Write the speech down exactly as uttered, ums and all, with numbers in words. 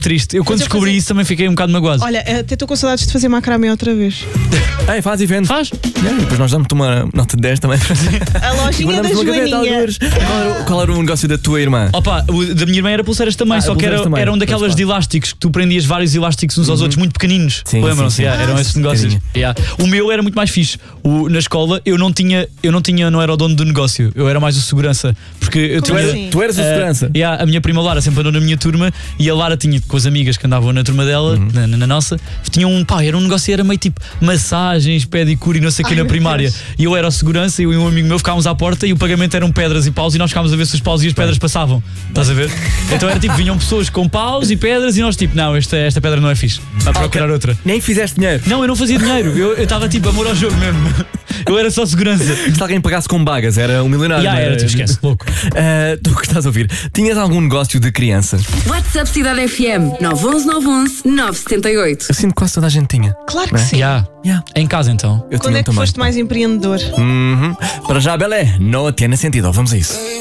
triste. Eu quando Mas eu descobri fazia- isso também fiquei um bocado magoado. Olha, até estou com saudades de fazer macramé outra vez. Ei, faz e vende. Faz? Yeah, depois nós damos-te uma nota de dez também. A lojinha da Guardamos uma gaveta, Joaninha. algures. Qual era, qual era o negócio da tua irmã? Opa, o da minha irmã era pulseiras também, Ah, só que era, pulseiras também. eram Pois, daquelas claro. de elásticos que tu prendias vários elásticos uns aos outros, muito pequeninos. Sim, Lembram-se? sim, sim. Yeah, eram Ah, esses sim. negócios. Bocadinho. Yeah. O meu era muito mais fixe. O, na escola eu não tinha, eu não tinha, não era o dono do negócio, eu era mais o segurança. Porque eu Como tinha. assim? Tu eras a eh, segurança. yeah, a minha prima Lara sempre andou na minha turma e a Lara tinha com as amigas que andavam na turma dela, Uhum. na, na nossa, tinha um pá, era um negócio, era meio tipo massagens, pedicure e não sei o que Ai, na meu primária. Deus. E eu era o segurança e eu e um amigo meu ficávamos à porta e o pagamento eram pedras e paus e nós ficávamos a ver se os paus e as pedras passavam. Estás a ver? Então era tipo, vinham pessoas com paus e pedras e nós tipo, não, esta, esta pedra não é fixe. Vá procurar outra. Nem fizeste dinheiro. Não, eu não fazia dinheiro. Eu estava tipo amor ao jogo mesmo. Eu era só segurança. Se alguém pagasse com bagas, era um milionário. Já não era, tu esquece, louco. Ah, tu que estás a ouvir, tinhas algum negócio de criança? WhatsApp Cidade F M nove um um nove um um nove sete oito. Eu sinto que quase toda a gente tinha. Claro que sim. Já. Yeah. Em casa então. Eu Quando tinha é que também. foste mais empreendedor? Uhum. Para já, Belé, não tiene sentido. Vamos a isso.